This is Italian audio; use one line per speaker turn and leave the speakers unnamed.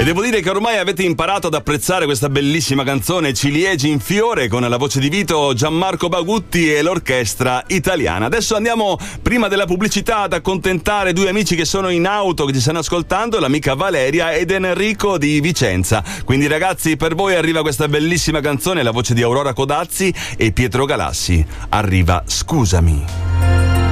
E devo dire che ormai avete imparato ad apprezzare questa bellissima canzone Ciliegi in fiore con la voce di Vito, Gianmarco Bagutti e l'orchestra italiana. Adesso andiamo, prima della pubblicità, ad accontentare due amici che sono in auto, che ci stanno ascoltando, l'amica Valeria ed Enrico di Vicenza. Quindi ragazzi, per voi arriva questa bellissima canzone, la voce di Aurora Codazzi e Pietro Galassi. Arriva Scusami.